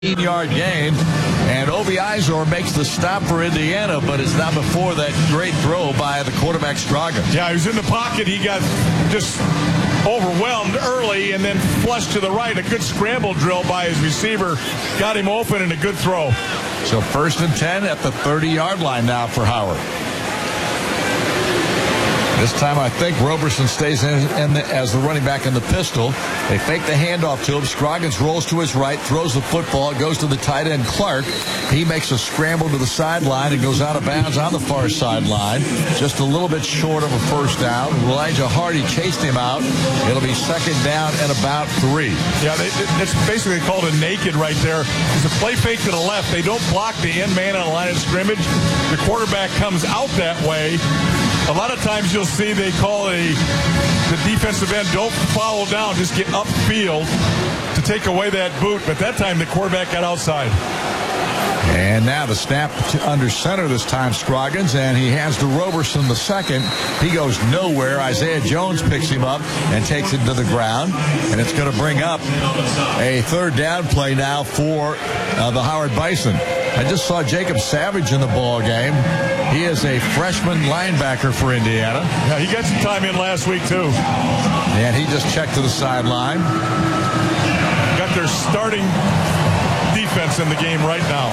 15-yard gain, and Ovi Izor makes the stop for Indiana, but it's not before that great throw by the quarterback Scroggins. Yeah, he was in the pocket. He got just overwhelmed early and then flushed to the right. A good scramble drill by his receiver got him open, and a good throw. So 1st and 10 at the 30-yard line now for Howard. This time, I think Roberson stays in as the running back in the pistol. They fake the handoff to him. Scroggins rolls to his right, throws the football. It goes to the tight end, Clark. He makes a scramble to the sideline and goes out of bounds on the far sideline. Just a little bit short of a first down. Elijah Hardy chased him out. It'll be 2nd down and about 3. Yeah, it's basically called a naked right there. It's a play fake to the left. They don't block the end man on the line of scrimmage. The quarterback comes out that way. A lot of times you'll see they call the defensive end, don't follow down, just get upfield to take away that boot. But that time the quarterback got outside. And now the snap under center this time, Scroggins, and he hands to Roberson the second. He goes nowhere. Isaiah Jones picks him up and takes him to the ground. And it's going to bring up a 3rd down play now for the Howard Bison. I just saw Jacob Savage in the ball game. He is a freshman linebacker for Indiana. Yeah, he got some time in last week, too. And he just checked to the sideline. Got their starting defense in the game right now.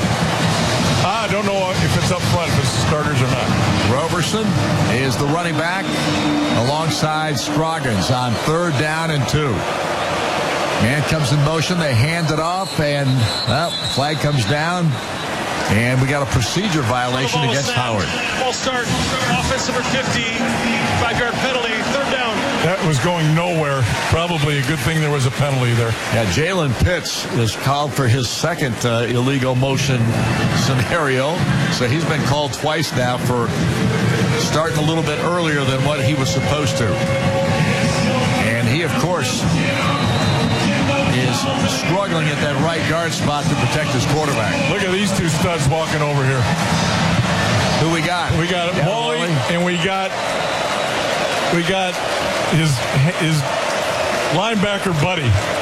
I don't know if it's up front, if it's the starters or not. Roberson is the running back alongside Scroggins on 3rd down and 2. Man comes in motion. They hand it off, and flag comes down. And we got a procedure violation against Howard. Ball start. Offense number 50. 5-yard penalty. 3rd down. That was going nowhere. Probably a good thing there was a penalty there. Yeah, Jalen Pitts is called for his 2nd illegal motion scenario. So he's been called twice now for starting a little bit earlier than what he was supposed to. And he, of course, is struggling at that right guard spot to protect his quarterback. Look at these two studs walking over here. Who we got? We got Wally, and we got his linebacker buddy.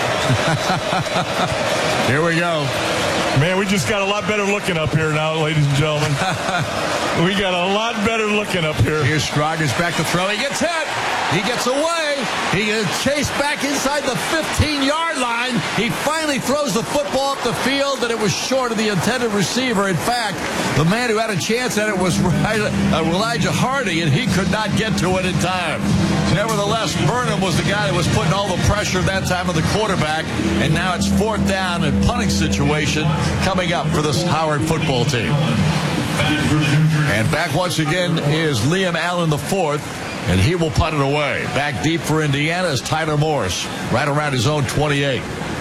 Here we go. Man, we just got a lot better looking up here now, ladies and gentlemen. We got a lot better looking up here. Here's Scroggins back to throw. He gets hit. He gets away. He is chased back inside the 15-yard line. He finally throws the football up the field, and it was short of the intended receiver. In fact, the man who had a chance at it was Elijah Hardy, and he could not get to it in time. Nevertheless, Burnham was the guy that was putting all the pressure that time on the quarterback, and now it's 4th down and punting situation coming up for this Howard football team. And back once again is Liam Allen IV, and he will punt it away. Back deep for Indiana is Tyler Morris, right around his own 28.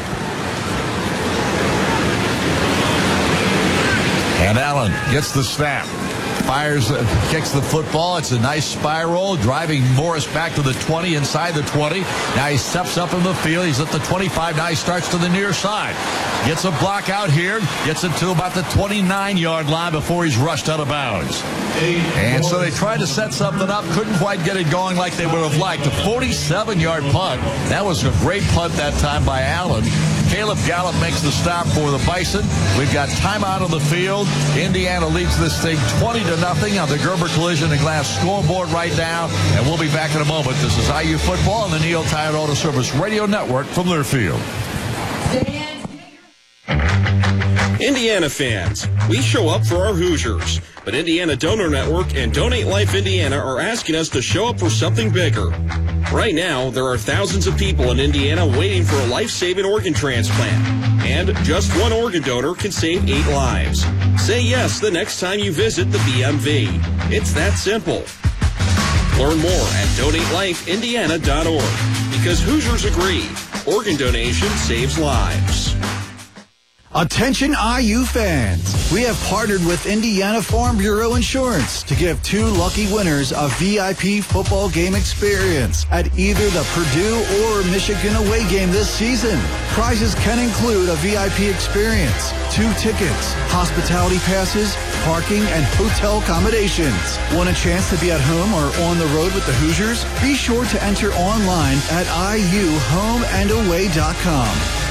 And Allen gets the snap. Fires, kicks the football. It's a nice spiral, driving Morris back to the 20, inside the 20. Now he steps up in the field. He's at the 25. Now he starts to the near side. Gets a block out here. Gets it to about the 29-yard line before he's rushed out of bounds. And so they tried to set something up. Couldn't quite get it going like they would have liked. A 47-yard punt. That was a great punt that time by Allen. Caleb Gallup makes the stop for the Bison. We've got timeout on the field. Indiana leads this thing 20-0 on the Gerber Collision and Glass scoreboard right now. And we'll be back in a moment. This is IU Football on the Neil Tire Auto Service Radio Network from Learfield. Indiana fans, we show up for our Hoosiers. But Indiana Donor Network and Donate Life Indiana are asking us to show up for something bigger. Right now, there are thousands of people in Indiana waiting for a life-saving organ transplant. And just one organ donor can save 8 lives. Say yes the next time you visit the BMV. It's that simple. Learn more at DonateLifeIndiana.org. Because Hoosiers agree, organ donation saves lives. Attention IU fans, we have partnered with Indiana Farm Bureau Insurance to give 2 lucky winners a VIP football game experience at either the Purdue or Michigan away game this season. Prizes can include a VIP experience, 2 tickets, hospitality passes, parking, and hotel accommodations. Want a chance to be at home or on the road with the Hoosiers? Be sure to enter online at iuhomeandaway.com.